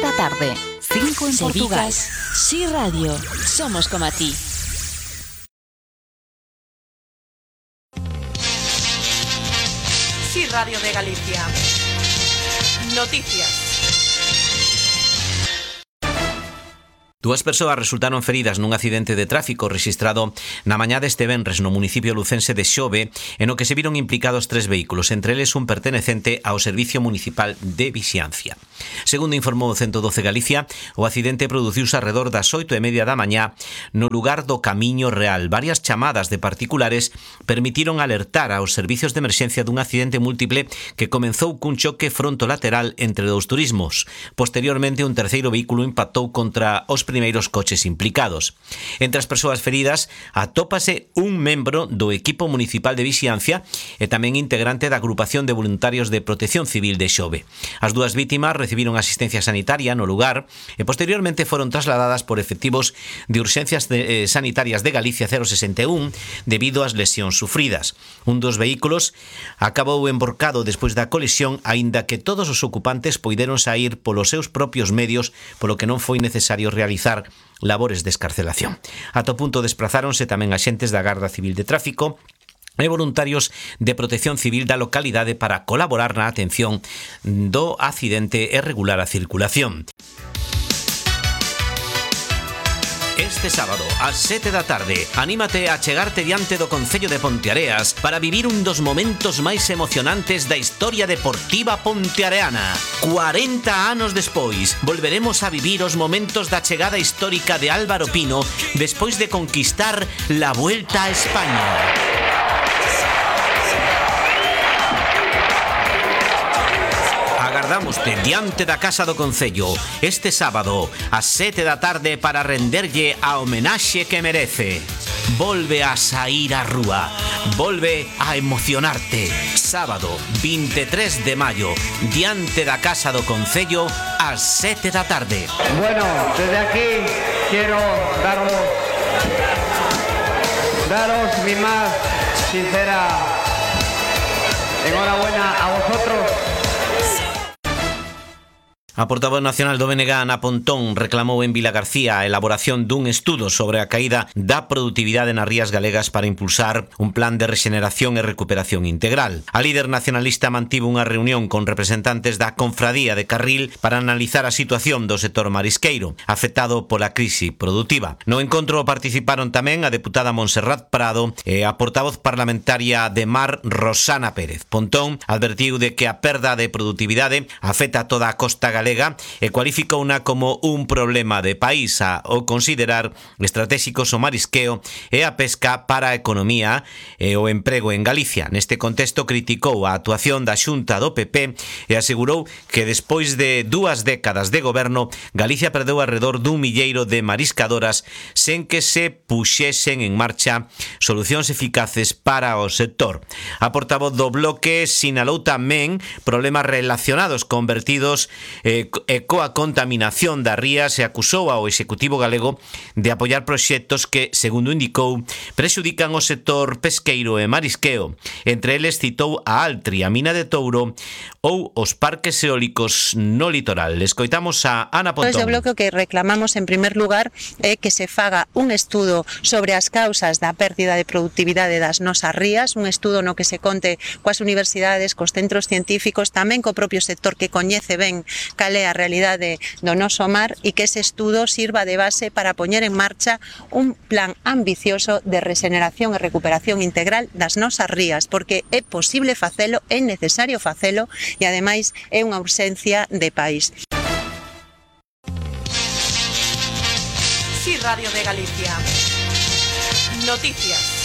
da tarde, 5 en Portugal. Sí Radio, somos como a ti. Sí Radio de Galicia. Noticias. Dúas persoas resultaron feridas nun accidente de tráfico rexistrado na mañá deste venres no municipio lucense de Xove, en o que se viron implicados 3 vehículos, entre eles un pertenecente ao Servicio Municipal de Vixiancia. Segundo informou o 112 Galicia, o accidente produciuse arredor das 8:30 da mañá no lugar do Camiño Real. Varias chamadas de particulares permitiron alertar aos servicios de emerxencia dun accidente múltiple que comenzou cun choque frontolateral entre dous turismos. Posteriormente, un terceiro vehículo impactou contra os primeiros coches implicados. Entre as persoas feridas atópase un membro do equipo municipal de vixiancia e tamén integrante da agrupación de voluntarios de protección civil de Xove. As dúas vítimas recibiron asistencia sanitaria no lugar e posteriormente foron trasladadas por efectivos de urxencias sanitarias de Galicia 061 debido ás lesións sufridas. Un dos vehículos acabou emborcado despois da colisión, aínda que todos os ocupantes poideron saír polos seus propios medios, polo que non foi necesario realizar labores de escarcelación. Ata o punto desprazáronse tamén axentes da Garda Civil de Tráfico e voluntarios de protección civil da localidade para colaborar na atención do accidente e regular a circulación. Este sábado, ás 7 da tarde, anímate a chegarte diante do Concello de Ponteareas para vivir un dos momentos máis emocionantes da historia deportiva ponteareana. 40 anos despois, volveremos a vivir os momentos da chegada histórica de Álvaro Pino despois de conquistar la Vuelta a España. Agardámoste diante da Casa do Concello este sábado ás 7 da tarde para renderlle a homenaxe que merece. Volve a saír á rúa, volve a emocionarte. Sábado 23 de maio, diante da Casa do Concello ás 7 da tarde. Bueno, desde aquí quiero daros mi más sincera enhorabuena a vosotros. A portavoz nacional do BNG, Ana Pontón, reclamou en Vilagarcía a elaboración dun estudo sobre a caída da produtividade nas rías galegas para impulsar un plan de rexeneración e recuperación integral. A líder nacionalista mantivo unha reunión con representantes da Confradía de Carril para analizar a situación do sector marisqueiro, afectado pola crise produtiva. No encontro participaron tamén a deputada Montserrat Prado e a portavoz parlamentaria de Mar, Rosana Pérez. Pontón advertiu de que a perda de produtividade afecta a toda a costa galega e cualificouna como un problema de país ao considerar estratégicos o marisqueo e a pesca para a economía e o emprego en Galicia. Neste contexto criticou a actuación da Xunta do PP e asegurou que despois de 2 décadas de goberno, Galicia perdeu alrededor dun milleiro de mariscadoras sen que se puxesen en marcha solucións eficaces para o sector. A portavoz do Bloque sinalou tamén problemas relacionados con vertidos e coa contaminación das rías e acusou ao Executivo galego de apoiar proxectos que, segundo indicou, prexudican o sector pesqueiro e marisqueo. Entre eles citou a Altri, a mina de Touro ou os parques eólicos no litoral. Escoitamos a Ana Pontón. Desde o Bloque que reclamamos en primer lugar é que se faga un estudo sobre as causas da pérdida de produtividade das nosas rías, un estudo no que se conte coas universidades, cos centros científicos, tamén co propio sector que coñece ben cal é a realidade do noso mar e que ese estudo sirva de base para poñer en marcha un plan ambicioso de rexeneración e recuperación integral das nosas rías, porque é posible facelo, é necesario facelo e ademais é unha urxencia de país. Sí Radio de Galicia. Noticias.